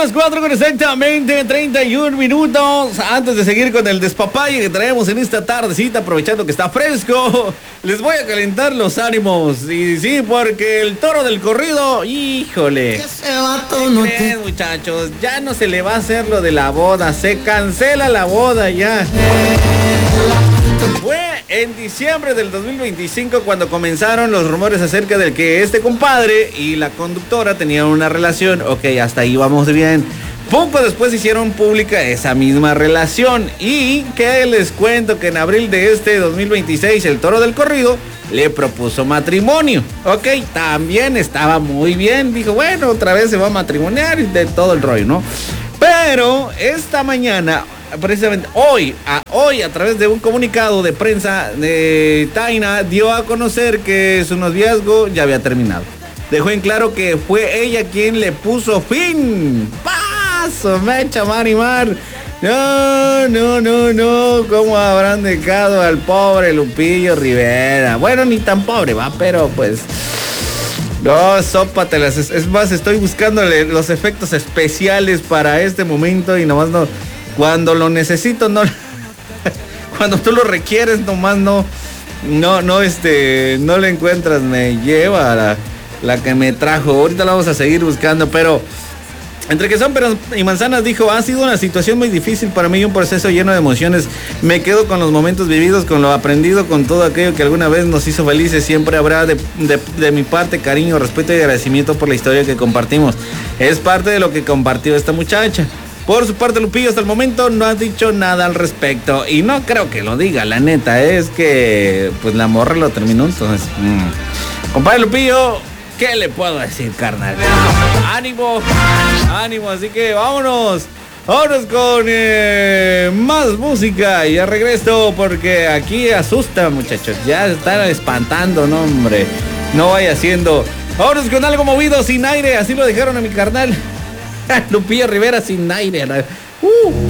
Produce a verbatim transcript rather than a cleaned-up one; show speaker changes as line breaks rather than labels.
las cuatro con exactamente treinta y un minutos. Antes de seguir con el despapalle que traemos en esta tardecita, aprovechando que está fresco, les voy a calentar los ánimos. Y sí, porque el toro del corrido, híjole.
Ese vato no te...
muchachos, ya no se le va a hacer lo de la boda. Se cancela la boda ya. Fue en diciembre del dos mil veinticinco cuando comenzaron los rumores acerca de que este compadre y la conductora tenían una relación. Ok, hasta ahí vamos bien. Poco después hicieron pública esa misma relación. Y que les cuento que en abril de este dos mil veintiséis el toro del corrido le propuso matrimonio. Ok, también estaba muy bien. Dijo, bueno, otra vez se va a matrimoniar y de todo el rollo, ¿no? Pero esta mañana, precisamente hoy a, hoy a través de un comunicado de prensa, de Taina dio a conocer que su noviazgo ya había terminado. Dejó en claro que fue ella quien le puso fin. ¡Paso, mecha, Marimar! No, no, no, no. ¿Cómo habrán dejado al pobre Lupillo Rivera? Bueno, ni tan pobre, va, pero pues... No, sópatelas. Es, es más, estoy buscándole los efectos especiales para este momento y nomás no... Cuando lo necesito, no... Cuando tú lo requieres, nomás no... No, no, este... No lo encuentras, me lleva la, la que me trajo. Ahorita la vamos a seguir buscando, pero... Entre que son peras y manzanas, dijo, ha sido una situación muy difícil para mí y un proceso lleno de emociones. Me quedo con los momentos vividos, con lo aprendido, con todo aquello que alguna vez nos hizo felices. Siempre habrá de, de, de mi parte cariño, respeto y agradecimiento por la historia que compartimos. Es parte de lo que compartió esta muchacha. Por su parte, Lupillo hasta el momento no ha dicho nada al respecto. Y no creo que lo diga, la neta. Es que pues la morra lo terminó, entonces... Mmm. Compadre Lupillo... ¿Qué le puedo decir, carnal? Ánimo, ánimo, así que vámonos. Vámonos con eh, más música. Y ya regreso porque aquí asusta, muchachos. Ya están espantando, no, hombre. No vaya haciendo. Vámonos con algo movido, sin aire. Así lo dejaron a mi carnal Lupillo Rivera, sin aire. Uh.